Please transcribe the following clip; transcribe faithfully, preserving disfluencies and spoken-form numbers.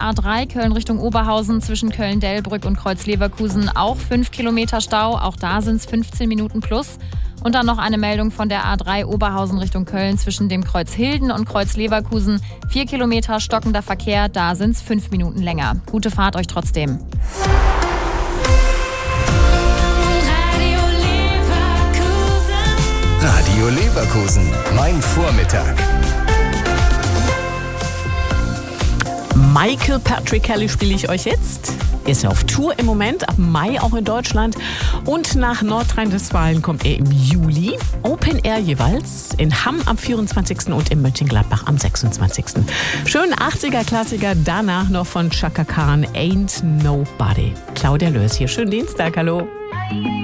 A drei Köln Richtung Oberhausen zwischen Köln-Delbrück und Kreuz-Leverkusen auch fünf Kilometer Stau. Auch da sind es fünfzehn Minuten plus. Und dann noch eine Meldung von der A drei Oberhausen Richtung Köln zwischen dem Kreuz Hilden und Kreuz Leverkusen. Vier Kilometer stockender Verkehr, da sind es fünf Minuten länger. Gute Fahrt euch trotzdem. Radio Leverkusen, mein Vormittag. Michael Patrick Kelly spiele ich euch jetzt. Er ist ja auf Tour im Moment, ab Mai auch in Deutschland. Und nach Nordrhein-Westfalen kommt er im Juli. Open Air jeweils. In Hamm am vierundzwanzigsten und in Mönchengladbach am sechsundzwanzigsten Schönen achtziger-Klassiker, danach noch von Chaka Khan, Ain't Nobody. Claudia Lörs hier, schönen Dienstag, hallo.